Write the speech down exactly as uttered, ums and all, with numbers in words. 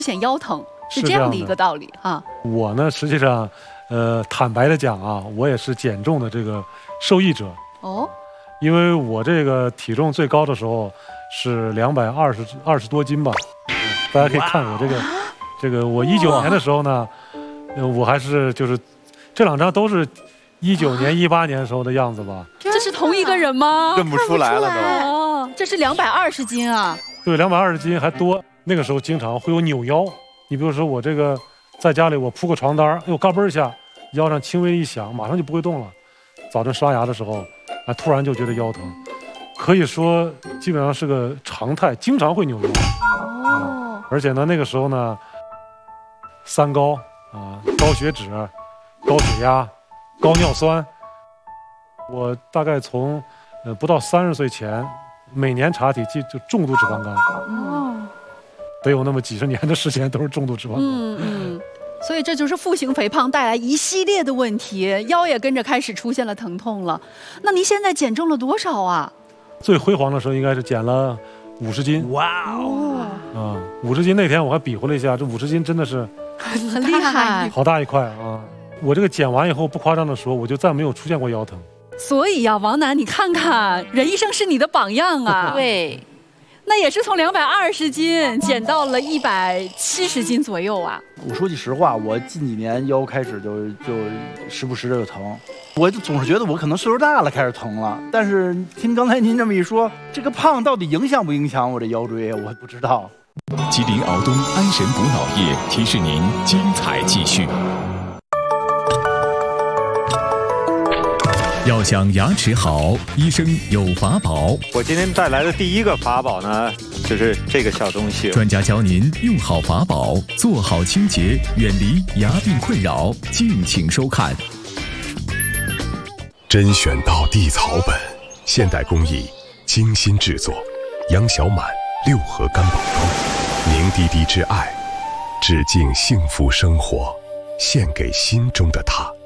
显腰疼，是这样的一个道理啊。 我呢，实际上，呃，坦白的讲啊，我也是减重的这个受益者哦， 因为我这个体重最高的时候是两百二十二十多斤吧，大家可以看我这个，这个我一九年的时候呢，呃我还是就是这两张都是一九年一八年时候的样子吧。 这是同一个人吗？ 认不出来了都。 哦，这是两百二十斤啊。 对，两百二十斤还多。那个时候经常会有扭腰，你比如说我这个在家里我铺个床单，哎呦嘎嘣一下，腰上轻微一响，马上就不会动了。早晨刷牙的时候，啊突然就觉得腰疼，可以说基本上是个常态，经常会扭腰。哦。而且呢，那个时候呢，三高啊，高血脂、高血压、高尿酸，我大概从呃不到三十岁前，每年查体就就重度脂肪肝。哦。得有那么几十年的时间都是重度脂肪肝。 嗯嗯，所以这就是复型肥胖带来一系列的问题，腰也跟着开始出现了疼痛了。那您现在减重了多少啊？ 最辉煌的时候应该是减了五十斤。哇哦！啊，五十斤那天我还比划了一下，这五十斤真的是很厉害， 好大一块啊！我这个减完以后，不夸张的说，我就再没有出现过腰疼。 所以呀、啊，王楠，你看看，任医生是你的榜样啊。 对。 那也是从两百二十斤减到了一百七十斤左右啊！ 我说句实话，我近几年腰开始就就时不时的就疼，我总是觉得我可能岁数大了开始疼了。但是听刚才您这么一说，这个胖到底影响不影响我这腰椎？我不知道。 吉林敖东安神补脑液提示您精彩继续。要想牙齿好，医生有法宝。 我今天带来的第一个法宝呢，就是这个小东西。 专家教您用好法宝，做好清洁，远离牙病困扰。敬请收看。 甄选到地草本，现代工艺，精心制作。杨小满六合干宝膏，凝滴滴之爱，致敬幸福生活，献给心中的他。